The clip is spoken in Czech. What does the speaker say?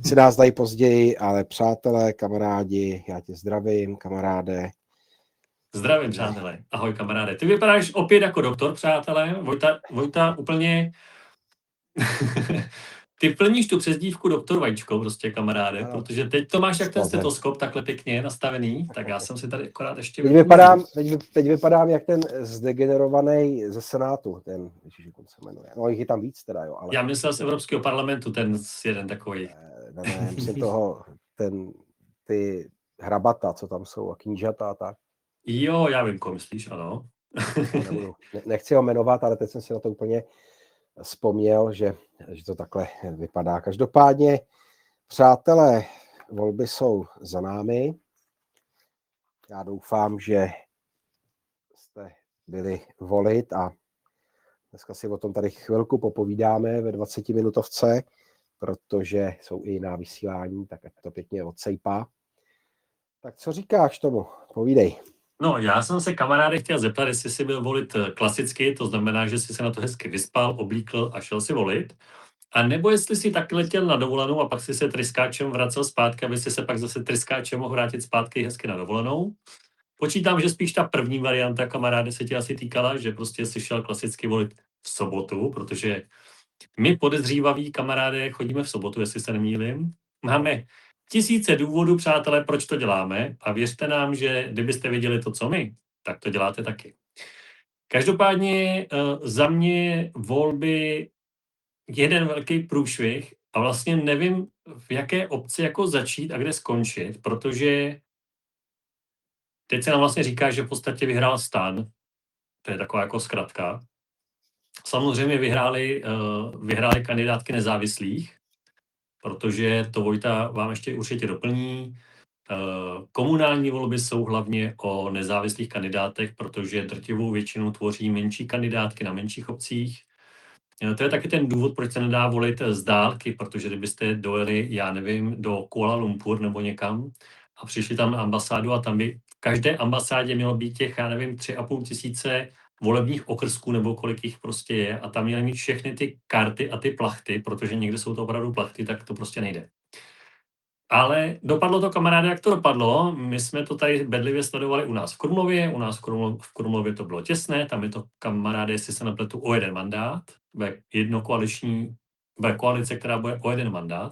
si nás dají později, ale přátelé, kamarádi, já tě zdravím, kamaráde. Zdravím, přátelé. Ahoj, kamaráde. Ty vypadáš opět jako doktor, přátelé. Vojta úplně... Ty plníš tu přezdívku doktor Vajíčko, prostě, kamaráde, Ano. protože teď to máš jak ten stetoskop takhle pěkně nastavený, tak já jsem si tady akorát ještě... Teď vypadám jak ten zdegenerovaný ze Senátu, ten, jak se jmenuje. No, jich je tam víc teda, jo. Ale... Já myslel z Evropského parlamentu, ten jeden takový. Ne, myslím toho, ty hrabata, co tam jsou, a knížata a tak. Jo, já vím, koho myslíš, ano. Nechci ho jmenovat, ale teď jsem si na to úplně vzpomněl, že to takhle vypadá. Každopádně, přátelé, volby jsou za námi. Já doufám, že jste byli volit a dneska si o tom tady chvilku popovídáme ve 20-minutovce, protože jsou i jiná vysílání, tak to pěkně odsejpá. Tak co říkáš tomu? Povídej. No, já jsem se kamaráde chtěl zeptat, jestli si byl volit klasicky, to znamená, že jsi se na to hezky vyspal, oblíkl a šel si volit. A nebo jestli si tak letěl na dovolenou a pak si se tryskáčem vracel zpátky, aby si se pak zase tryskáčem mohl vrátit zpátky hezky na dovolenou. Počítám, že spíš ta první varianta, kamaráde, se ti asi týkala, že prostě si šel klasicky volit v sobotu, protože my podezřívaví kamaráde chodíme v sobotu, jestli se nemýlím. Máme tisíce důvodů, přátelé, proč to děláme a věřte nám, že kdybyste věděli to, co my, tak to děláte taky. Každopádně za mě volby jeden velký průšvih a vlastně nevím, v jaké obci jako začít a kde skončit, protože teď se nám vlastně říká, že v podstatě vyhrál STAN, to je taková jako zkratka. Samozřejmě vyhráli kandidátky nezávislých, protože to Vojta vám ještě určitě doplní. Komunální volby jsou hlavně o nezávislých kandidátech, protože drtivou většinu tvoří menší kandidátky na menších obcích. To je taky ten důvod, proč se nedá volit z dálky, protože kdybyste dojeli, já nevím, do Kuala Lumpur nebo někam a přišli tam na ambasádu a tam by v každé ambasádě mělo být těch, já nevím, 3,5 tisíce volebních okrsků nebo kolik jich prostě je a tam měly mít všechny ty karty a ty plachty, protože někde jsou to opravdu plachty, tak to prostě nejde. Ale dopadlo to, kamaráde, jak to dopadlo. My jsme to tady bedlivě sledovali u nás v Krumlově. U nás v Krumlově to bylo těsné. Tam je to, kamaráde, jestli se napletu, o jeden mandát. Ve koalice, která bude o jeden mandát.